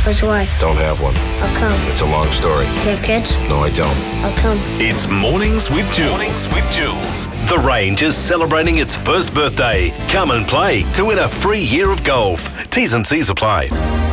Where's your wife? Don't have one. How come? It's a long story. You have kids? No, I don't. How come? It's Mornings with Jules. Mornings with Jules. The Range is celebrating its first birthday. Come and play to win a free year of golf. T's and C's apply.